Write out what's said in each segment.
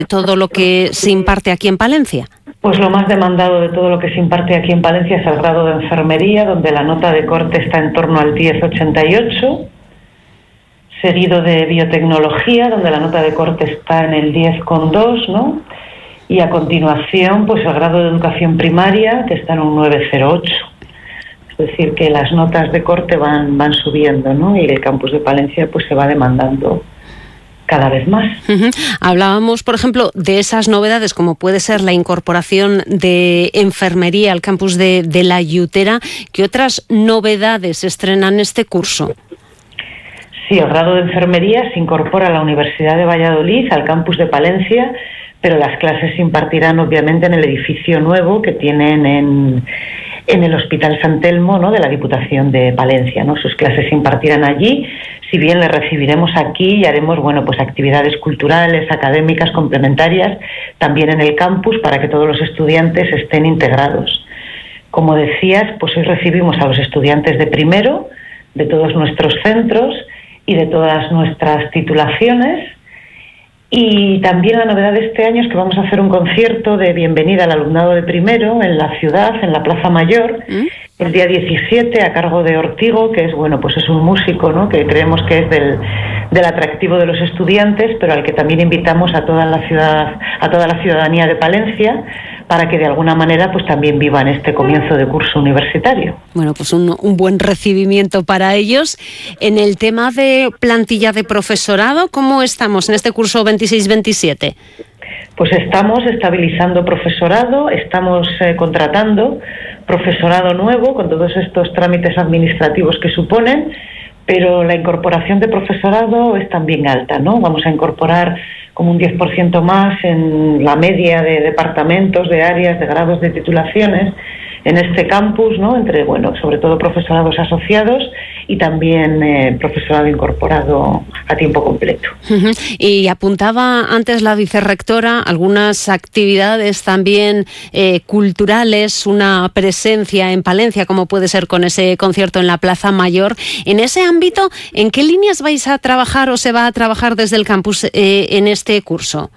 todo lo que se imparte aquí en Palencia? Pues lo más demandado de todo lo que se imparte aquí en Palencia es el grado de enfermería, donde la nota de corte está en torno al 10,88, seguido de biotecnología, donde la nota de corte está en el 10,2, ¿no? Y a continuación, pues el grado de educación primaria, que está en un 9,08. Es decir, que las notas de corte van subiendo, ¿no? Y el campus de Palencia pues se va demandando cada vez más. Hablábamos, por ejemplo, de esas novedades, como puede ser la incorporación de enfermería al campus de La Yutera. ¿Qué otras novedades estrenan este curso? Sí, el grado de enfermería se incorpora a la Universidad de Valladolid, al campus de Palencia, pero las clases se impartirán obviamente en el edificio nuevo que tienen en el Hospital San Telmo, ¿no?, de la Diputación de Palencia, ¿no? Sus clases se impartirán allí, si bien le recibiremos aquí y haremos, bueno, pues actividades culturales, académicas, complementarias, también en el campus para que todos los estudiantes estén integrados. Como decías, pues hoy recibimos a los estudiantes de primero, de todos nuestros centros y de todas nuestras titulaciones. Y también la novedad de este año es que vamos a hacer un concierto de bienvenida al alumnado de primero en la ciudad, en la Plaza Mayor, el día 17, a cargo de Ortigo, que es, bueno, pues es un músico, ¿no?, que creemos que es del atractivo de los estudiantes, pero al que también invitamos a toda la ciudad, a toda la ciudadanía de Palencia, para que de alguna manera pues también vivan este comienzo de curso universitario. Bueno, pues un buen recibimiento para ellos. En el tema de plantilla de profesorado, ¿cómo estamos en este curso 26-27? Pues estamos estabilizando profesorado, estamos contratando profesorado nuevo con todos estos trámites administrativos que suponen, pero la incorporación de profesorado es también alta, ¿no? Vamos a incorporar como un 10% más en la media de departamentos, de áreas, de grados de titulaciones en este campus, ¿no?, entre, bueno, sobre todo profesorados asociados y también profesorado incorporado a tiempo completo. Y apuntaba antes la vicerrectora algunas actividades también culturales, una presencia en Palencia, como puede ser con ese concierto en la Plaza Mayor. En ese ámbito, ¿en qué líneas vais a trabajar o se va a trabajar desde el campus en este curso?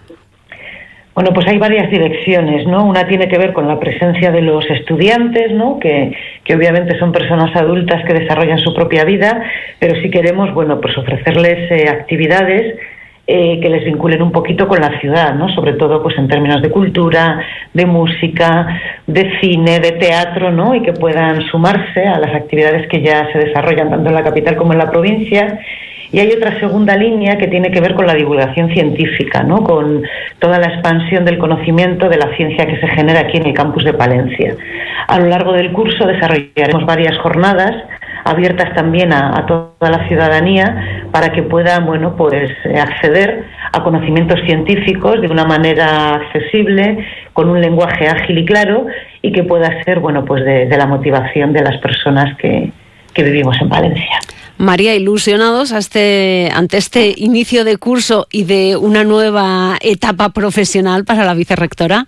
Bueno, pues hay varias direcciones, ¿no? Una tiene que ver con la presencia de los estudiantes, ¿no?, que obviamente son personas adultas que desarrollan su propia vida, pero sí queremos, bueno, pues ofrecerles actividades que les vinculen un poquito con la ciudad, ¿no?, sobre todo pues en términos de cultura, de música, de cine, de teatro, ¿no?, y que puedan sumarse a las actividades que ya se desarrollan tanto en la capital como en la provincia. Y hay otra segunda línea que tiene que ver con la divulgación científica, ¿no?, con toda la expansión del conocimiento de la ciencia que se genera aquí en el campus de Palencia. A lo largo del curso desarrollaremos varias jornadas abiertas también a toda la ciudadanía para que puedan, bueno, pues acceder a conocimientos científicos de una manera accesible, con un lenguaje ágil y claro, y que pueda ser, bueno, pues de la motivación de las personas que vivimos en Palencia. María, ilusionados ante este inicio de curso y de una nueva etapa profesional para la vicerrectora.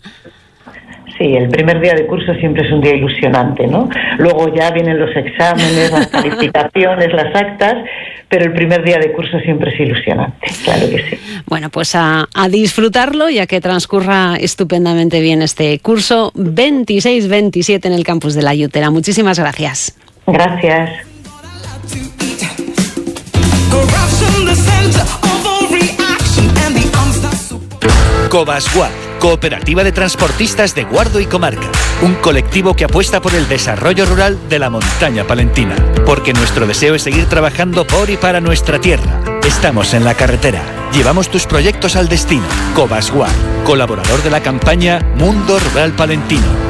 Sí, el primer día de curso siempre es un día ilusionante, ¿no? Luego ya vienen los exámenes, las calificaciones, las actas, pero el primer día de curso siempre es ilusionante, claro que sí. Bueno, pues a disfrutarlo y a que transcurra estupendamente bien este curso 26-27 en el campus de La Yutera. Muchísimas gracias. Gracias. Cobasguard, Cooperativa de Transportistas de Guardo y Comarca. Un colectivo que apuesta por el desarrollo rural de la montaña palentina. Porque nuestro deseo es seguir trabajando por y para nuestra tierra. Estamos en la carretera. Llevamos tus proyectos al destino. Cobasguard, colaborador de la campaña Mundo Rural Palentino.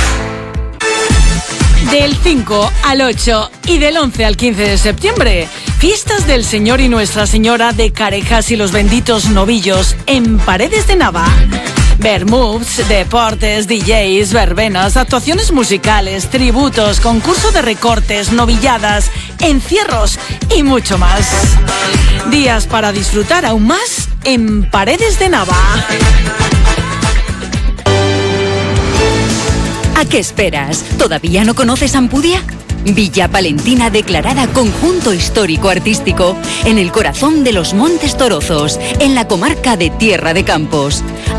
Del 5 al 8 y del 11 al 15 de septiembre, fiestas del Señor y Nuestra Señora de Carejas y los benditos novillos en Paredes de Nava. Vermouths, deportes, DJs, verbenas, actuaciones musicales, tributos, concurso de recortes, novilladas, encierros y mucho más. Días para disfrutar aún más en Paredes de Nava. ¿A qué esperas? ¿Todavía no conoces Ampudia? Villa Palentina declarada Conjunto Histórico Artístico, en el corazón de los Montes Torozos, en la comarca de Tierra de Campos.